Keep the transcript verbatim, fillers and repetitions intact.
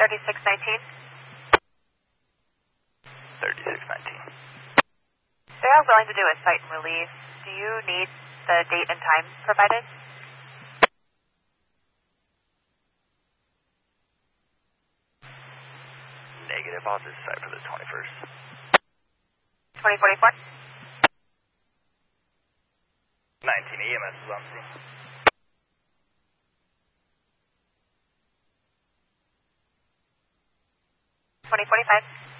thirty-six nineteen. thirty-six nineteen. They are willing to do a site and release. Do you need the date and time provided? Negative. I'll just site for the twenty-first. twenty forty-four? nineteen E M S is on scene. twenty forty-five?